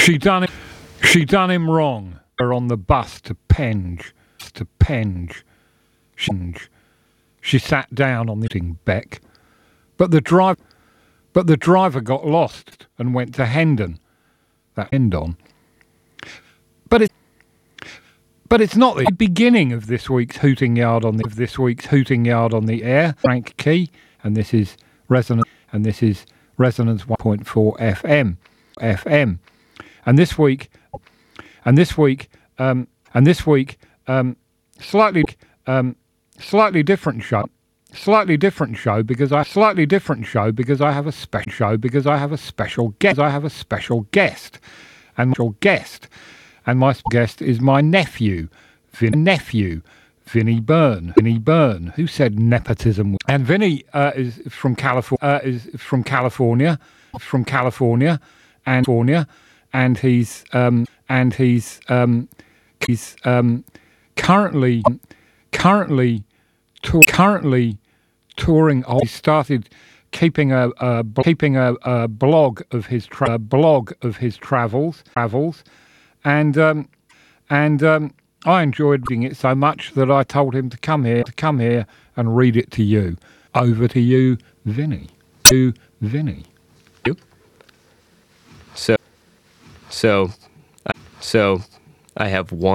She done him wrong. Her on the bus to Penge. She sat down on the Beck, but the driver got lost and went to Hendon. That Hendon. But it's not the beginning of this week's hooting yard on the air. Frank Key, and this is Resonance 1.4 FM. And this week, slightly different show because I have a special guest, and my guest is my nephew, Vinny Byrne, who said nepotism. And Vinny is from California, and he's currently touring. He started keeping a blog of his travels, and I enjoyed reading it so much that I told him to come here and read it to you. Over to you, Vinny. So I have one,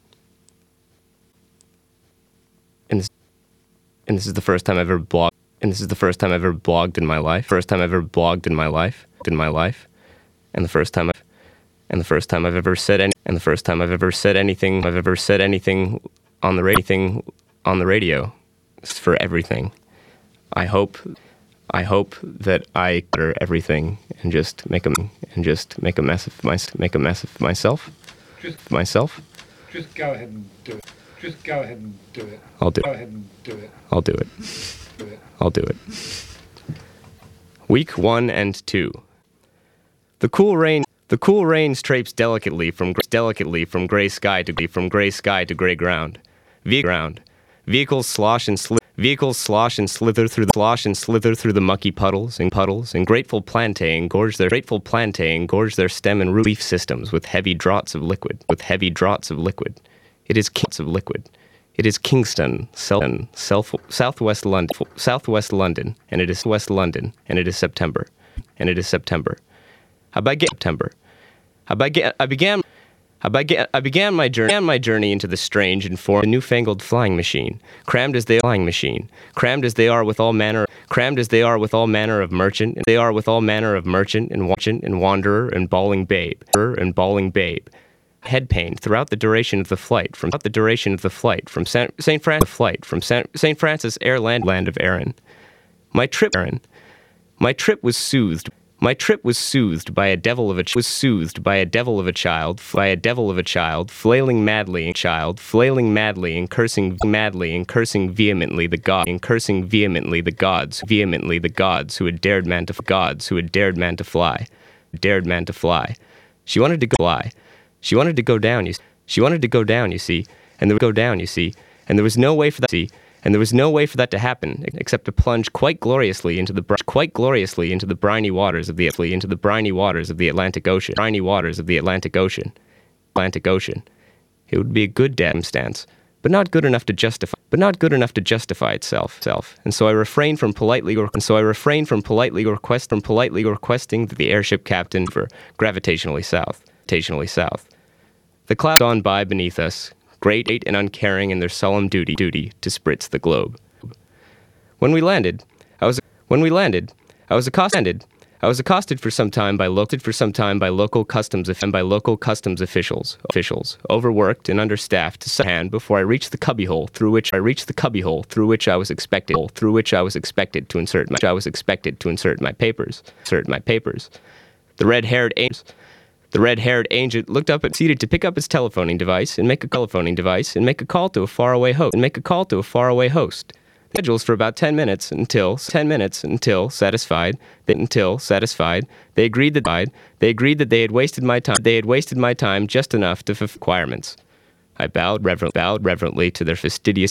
and this is the first time I've ever blogged. And this is the first time I've ever blogged in my life. And the first time I've ever said anything on the radio. It's for everything. I hope that I utter everything and just make a mess of myself. Just go ahead and do it. I'll do it. Week 1 and 2. The cool rain traipses delicately from gray sky to gray ground. Vehicles slosh and slither through the mucky puddles, and grateful plantain gorge their stem and root leaf systems with heavy draughts of liquid. It is Kingston, southwest London, and it is West London, and it is September. I began my journey into the strange and foreign newfangled flying machine, crammed as they are with all manner of merchant and wanderer and bawling babe. Head pain throughout the duration of the flight from St. Francis Air land of Erin. My trip was soothed by a devil of a child, flailing madly and cursing vehemently the gods who had dared man to fly. She wanted to go down, you see, and there was no way for that to happen except to plunge quite gloriously into the briny waters of the Atlantic Ocean. It would be a good damn stance, but not good enough to justify itself. And so I refrained from politely requesting that the airship captain for gravitationally south. The clouds gone by beneath us, great and uncaring in their solemn duty to spritz the globe. When we landed, I was accosted for some time by local customs officials, overworked and understaffed to some hand before I reached the cubbyhole through which I was expected to insert my papers. The red-haired agent looked up and proceeded to pick up his telephoning device and make a call to a faraway host. Schedules for about 10 minutes until satisfied, they agreed that they had wasted my time just enough to fulfill requirements. I bowed reverently to their fastidious